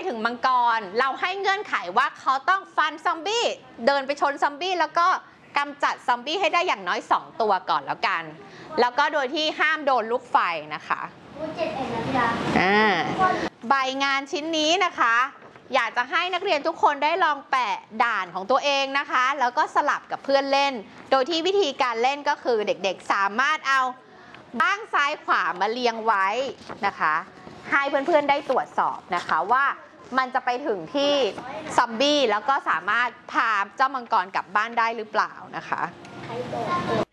ถึงมังกรเราให้เงื่อนไขว่าเขาต้องฟันซอมบี้เดินไปชนซอมบี้แล้วก็กำจัดซอมบี้ให้ได้อย่างน้อย2ตัวก่อนแล้วกันแล้วก็โดยที่ห้ามโดนลูกไฟนะคะใบงานชิ้นนี้นะคะอยากจะให้นักเรียนทุกคนได้ลองแปะด่านของตัวเองนะคะแล้วก็สลับกับเพื่อนเล่นโดยที่วิธีการเล่นก็คือเด็กๆสามารถเอาบ้างซ้ายขวามาเรียงไว้นะคะให้เพื่อนๆได้ตรวจสอบนะคะว่ามันจะไปถึงที่ซอมบี้แล้วก็สามารถพาเจ้ามังกรกลับบ้านได้หรือเปล่านะคะ